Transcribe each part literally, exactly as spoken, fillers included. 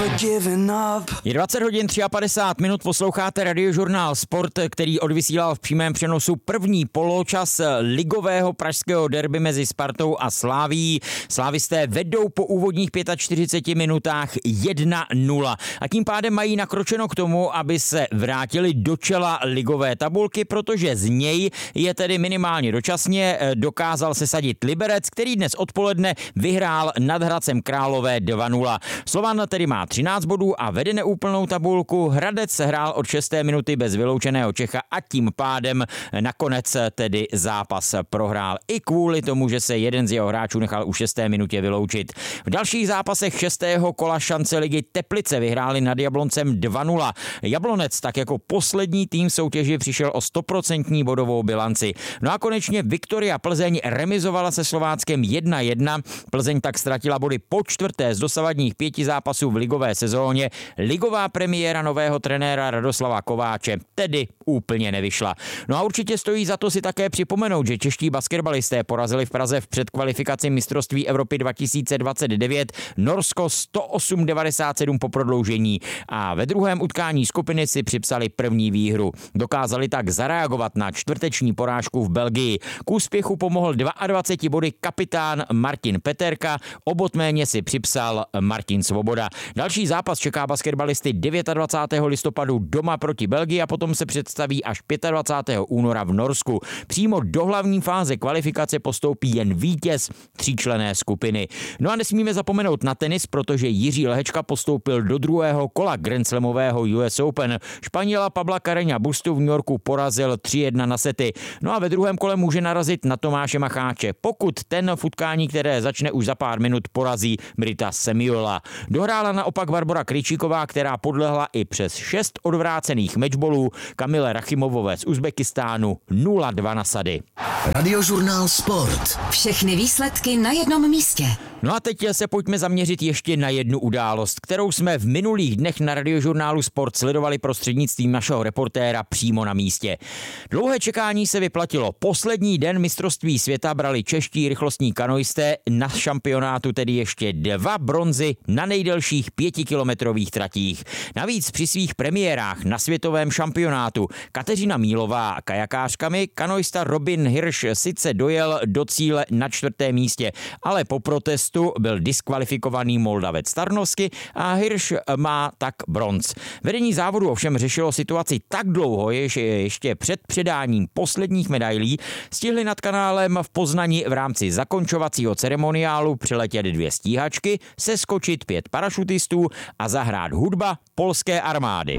Je dvacet hodin padesát tři minut, posloucháte Radiožurnál Sport, který odvysílal v přímém přenosu první poločas ligového pražského derby mezi Spartou a Slavií. Slávisté vedou po úvodních čtyřiceti pěti minutách jedna nula a tím pádem mají nakročeno k tomu, aby se vrátili do čela ligové tabulky, protože z něj je tedy minimálně dočasně dokázal sesadit Liberec, který dnes odpoledne vyhrál nad Hradcem Králové dva nula. Slovan tedy má třináct bodů a vede neúplnou tabulku. Hradec hrál od šesté minuty bez vyloučeného Čecha a tím pádem nakonec tedy zápas prohrál i kvůli tomu, že se jeden z jeho hráčů nechal u šesté minutě vyloučit. V dalších zápasech šestého kola šance ligy Teplice vyhráli nad Jabloncem dva nula. Jablonec tak jako poslední tým v soutěži přišel o stoprocentní bodovou bilanci. No a konečně Viktoria Plzeň remizovala se Slováckem jedna jedna. Plzeň tak ztratila body po čtvrté z dosavadních pěti zápasů v ligové sezóně. Ligová premiéra nového trenéra Radoslava Kováče tedy úplně nevyšla. No a určitě stojí za to si také připomenout, že čeští basketbalisté porazili v Praze v předkvalifikaci mistrovství Evropy dva tisíce dvacet devět Norsko sto osm devadesát sedm po prodloužení a ve druhém utkání skupiny si připsali první výhru. Dokázali tak zareagovat na čtvrteční porážku v Belgii. K úspěchu pomohl dvaceti dvěma body kapitán Martin Peterka, o bod méně si připsal Martin Svoboda. Další zápas čeká basketbalisty dvacátého devátého listopadu doma proti Belgii a potom se představí až dvacátého pátého února v Norsku. Přímo do hlavní fáze kvalifikace postoupí jen vítěz tříčlenné skupiny. No a nesmíme zapomenout na tenis, protože Jiří Lehečka postoupil do druhého kola grandslamového U S Open. Španěla Pabla Carreña Bustu v New Yorku porazil tři jedna na sety. No a ve druhém kole může narazit na Tomáše Macháče, pokud ten v utkání, které začne už za pár minut, porazí Brita Semiola. Dohrála naopak Barbora Krejčíková, která podlehla i přes šest odvrácených matchballů Kamile Rachimovové z Uzbekistánu nula dva na sady. Radiožurnál Sport. Všechny výsledky na jednom místě. No a teď se pojďme zaměřit ještě na jednu událost, kterou jsme v minulých dnech na Radiožurnálu Sport sledovali prostřednictvím našeho reportéra přímo na místě. Dlouhé čekání se vyplatilo. Poslední den mistrovství světa brali čeští rychlostní kanoisté, na šampionátu tedy ještě dva bronzy na nejdelších pětikilometrových tratích. Navíc při svých premiérách na světovém šampionátu Kateřina Mílová kajakářkami, kanoista Robin Hirsch sice dojel do cíle na čtvrtém místě, ale po protestu byl diskvalifikovaný Moldavec Tarnovsky a Hirsch má tak bronz. Vedení závodu ovšem řešilo situaci tak dlouho, že ještě před předáním posledních medailí stihli nad kanálem v Poznani v rámci zakončovacího ceremoniálu přiletět dvě stíhačky, seskočit pět parašutistů a zahrát hudba polské armády.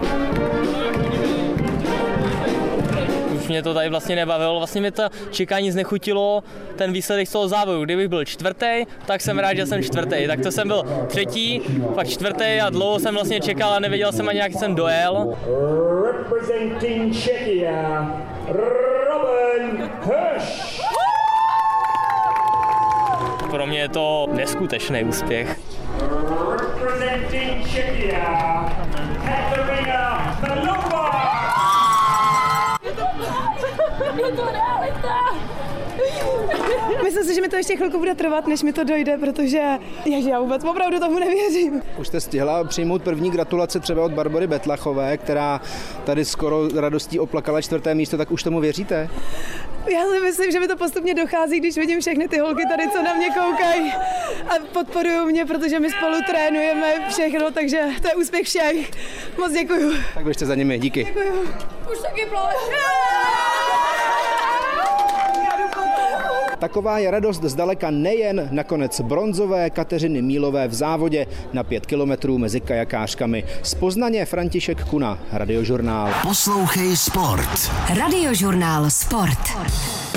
Už mě to tady vlastně nebavilo, vlastně mě to čekání znechutilo, ten výsledek z toho závodu. Kdybych byl čtvrtý, tak jsem rád, že jsem čtvrtý. Tak to jsem byl třetí, pak čtvrtý a dlouho jsem vlastně čekal a nevěděl jsem ani, jak jsem dojel. Representing Czechia, Robin Hirsch. Pro mě je to neskutečný úspěch. Representing Czechia, Kateřina Mílová. Je to realita. Myslím si, že mi to ještě chvilku bude trvat, než mi to dojde, protože ježi, já vůbec opravdu tomu nevěřím. Už jste stihla přijmout první gratulace třeba od Barbory Betlachové, která tady skoro radostí oplakala čtvrté místo, tak už tomu věříte? Já si myslím, že mi to postupně dochází, když vidím všechny ty holky tady, co na mě koukají a podporují mě, protože my spolu trénujeme všechno, takže to je úspěch všech. Moc děkuju. Tak běžte za nimi, díky. Děkuju. Už taky pláč. Taková je radost zdaleka nejen nakonec bronzové Kateřiny Mílové v závodě na pět kilometrů mezi kajakářkami. Z Poznaně František Kuna, Radiožurnál. Poslouchej Sport. Radiožurnál Sport.